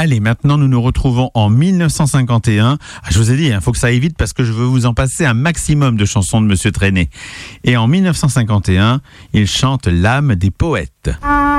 Allez, maintenant nous nous retrouvons en 1951. Je vous ai dit, il faut que ça aille vite parce que je veux vous en passer un maximum de chansons de Monsieur Trenet. Et en 1951, il chante L'âme des poètes.